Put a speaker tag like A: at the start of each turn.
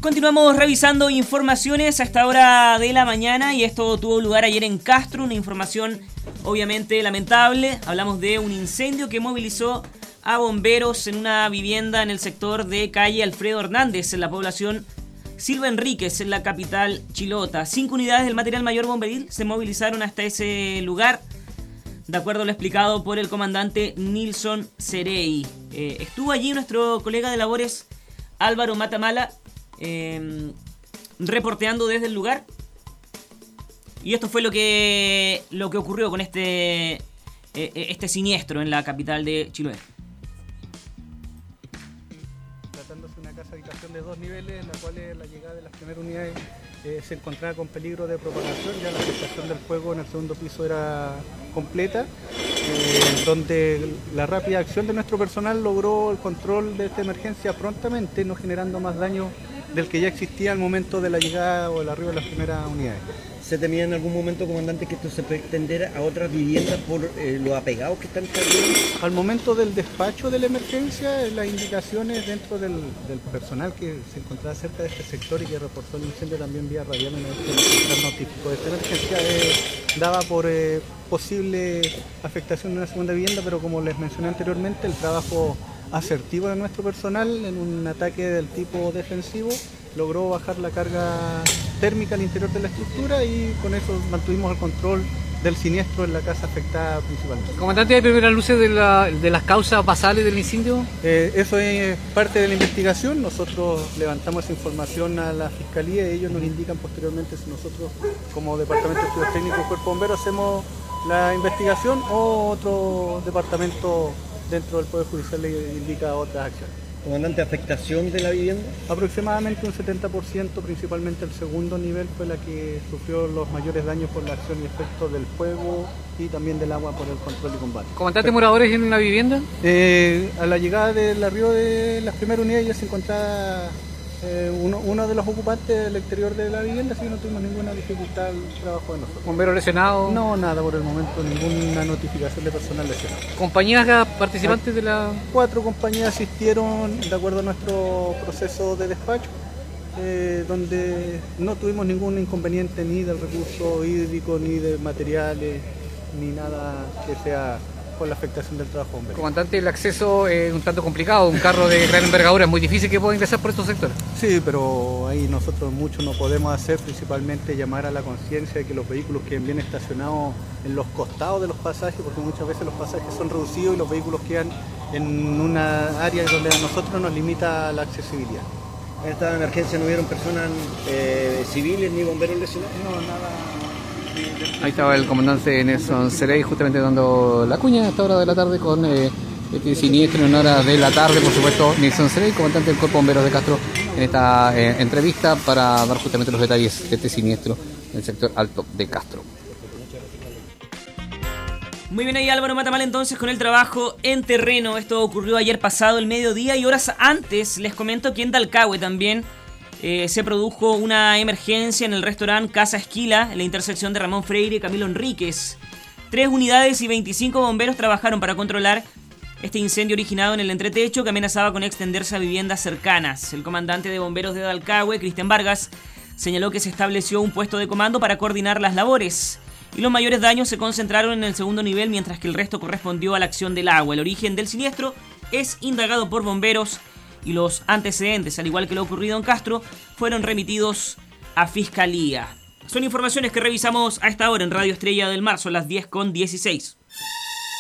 A: Continuamos revisando informaciones a esta hora de la mañana y esto tuvo lugar ayer en Castro, una información obviamente lamentable. Hablamos de un incendio que movilizó a bomberos en una vivienda en el sector de calle Alfredo Hernández, en la población Silva Enríquez, en la capital chilota. 5 unidades del material mayor bomberil se movilizaron hasta ese lugar, de acuerdo a lo explicado por el comandante Nilson Cerey. Estuvo allí nuestro colega de labores Álvaro Matamala, reporteando desde el lugar, y esto fue lo que ocurrió con este siniestro en la capital de Chiloé.
B: Tratándose de una casa habitación de 2 niveles, en la cual la llegada de las primeras unidades se encontraba con peligro de propagación. Ya la afectación del fuego en el segundo piso era completa, donde la rápida acción de nuestro personal logró el control de esta emergencia prontamente, no generando más daño del que ya existía al momento de la llegada o el arribo de las primeras unidades.
C: ¿Se temía en algún momento, comandante, que esto se extendiera a otras viviendas por los apegados que están cayendo?
B: Al momento del despacho de la emergencia, las indicaciones dentro del personal que se encontraba cerca de este sector y que reportó el incendio también vía radial una vez que el central notificó de esta emergencia, daba por posible afectación de una segunda vivienda, pero como les mencioné anteriormente, el trabajo asertivo de nuestro personal en un ataque del tipo defensivo logró bajar la carga térmica al interior de la estructura y con eso mantuvimos el control del siniestro en la casa afectada principalmente.
D: Comandante, ¿hay primeras luces de las causas basales del incendio?
B: Eso es parte de la investigación. Nosotros levantamos esa información a la Fiscalía y ellos nos indican posteriormente si nosotros, como Departamento de Estudios Técnicos y Cuerpo Bombero, hacemos la investigación o otro departamento dentro del Poder Judicial le indica otras acciones.
C: Comandante, ¿afectación de la vivienda?
B: Aproximadamente un 70%, principalmente el segundo nivel, fue la que sufrió los mayores daños por la acción y efecto del fuego y también del agua por el control y combate.
D: ¿Comandante, moradores en la vivienda?
B: A la llegada del arribo de las primeras unidades ya se encontraba uno de los ocupantes del exterior de la vivienda, así que no tuvimos ninguna dificultad al trabajo de nosotros.
D: ¿Bomberos lesionados?
B: No, nada por el momento, ninguna notificación de personal lesionado.
D: ¿Compañías participantes de la...?
B: 4 compañías asistieron de acuerdo a nuestro proceso de despacho, donde no tuvimos ningún inconveniente ni del recurso hídrico, ni de materiales, ni nada que sea por la afectación del trabajo bombero.
D: Comandante, el acceso es un tanto complicado, un carro de gran envergadura, es muy difícil que pueda ingresar por estos sectores.
B: Sí, pero ahí nosotros mucho no podemos hacer, principalmente llamar a la conciencia de que los vehículos queden bien estacionados en los costados de los pasajes, porque muchas veces los pasajes son reducidos y los vehículos quedan en una área donde a nosotros nos limita la accesibilidad.
C: ¿En esta emergencia no hubieron personas civiles ni bomberos lesionados?
B: No, nada.
D: Ahí estaba el comandante Nelson Cerey justamente dando la cuña a esta hora de la tarde con este siniestro en horas de la tarde, por supuesto. Nelson Cerey, comandante del Cuerpo Bomberos de Castro, en esta entrevista para dar justamente los detalles de este siniestro en el sector alto de Castro.
A: Muy bien ahí Álvaro Matamal entonces con el trabajo en terreno. Esto ocurrió ayer pasado el mediodía y horas antes les comento que en Dalcahue también se produjo una emergencia en el restaurante Casa Esquila, en la intersección de Ramón Freire y Camilo Enríquez. 3 unidades y 25 bomberos trabajaron para controlar este incendio originado en el entretecho que amenazaba con extenderse a viviendas cercanas. El comandante de bomberos de Dalcahue, Cristian Vargas, señaló que se estableció un puesto de comando para coordinar las labores y los mayores daños se concentraron en el segundo nivel, mientras que el resto correspondió a la acción del agua. El origen del siniestro es indagado por bomberos y los antecedentes, al igual que lo ocurrido en Castro, fueron remitidos a Fiscalía. Son informaciones que revisamos a esta hora en Radio Estrella del Mar, son las 10:16.